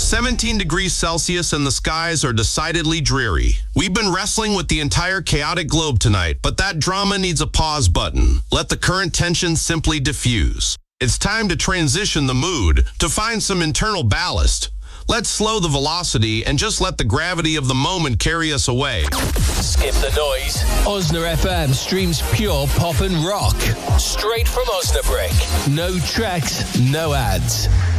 17 degrees Celsius and the skies are decidedly dreary. We've been wrestling with the entire chaotic globe tonight, but that drama needs a pause button. Let the current tension simply diffuse. It's time to transition the mood, to find some internal ballast. Let's slow the velocity and just let the gravity of the moment carry us away. Skip the noise. Osna FM streams pure pop and rock. Straight from Osnabrück. No tracks, no ads.